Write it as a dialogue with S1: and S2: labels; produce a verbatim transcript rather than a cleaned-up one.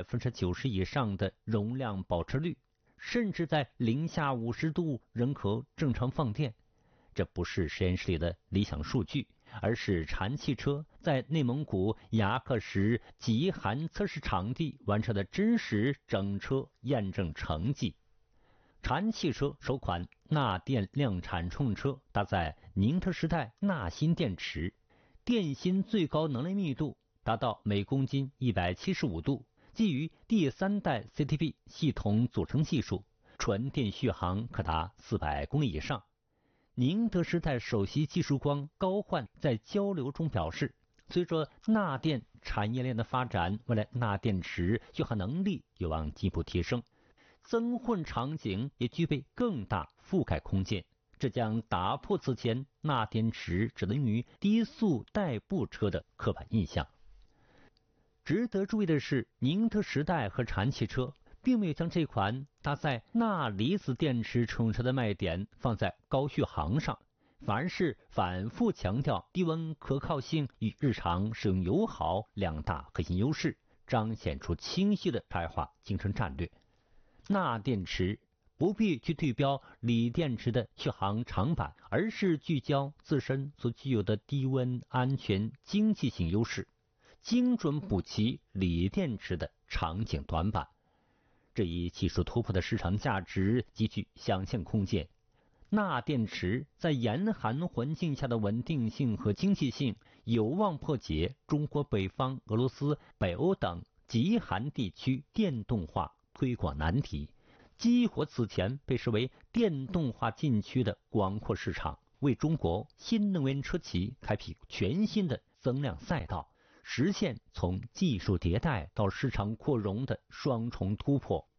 S1: 分之九十以上的容量保持率，甚至在零下五十度仍可正常放电。这不是实验室里的理想数据，而是禅汽车在内蒙古牙克石极寒测试场地完成的真实整车验证成绩。禅汽车首款钠电量产乘车搭载宁特时代钠锌电池，电芯最高能量密度达到每公斤一百七十五度，基于第三代 C T B 系统组成技术，纯电续航可达四百公里以上。宁德时代首席技术官高焕在交流中表示，随着钠电产业链的发展，未来钠电池续航能力有望进一步提升，增混场景也具备更大覆盖空间，这将打破此前钠电池只能用于低速代步车的刻板印象。值得注意的是，宁德时代和禅汽车并没有将这款搭载钠离子电池乘车的卖点放在高续航上，反而是反复强调低温可靠性与日常使用友好两大核心优势，彰显出清晰的差异化竞争战略。钠电池不必去对标锂电池的续航长板，而是聚焦自身所具有的低温、安全、经济性优势，精准补齐锂电池的场景短板。这一技术突破的市场价值极具想象空间。钠电池在严寒环境下的稳定性和经济性，有望破解中国北方、俄罗斯、北欧等极寒地区电动化推广难题，激活此前被视为电动化禁区的广阔市场，为中国新能源车企开辟全新的增量赛道，实现从技术迭代到市场扩容的双重突破。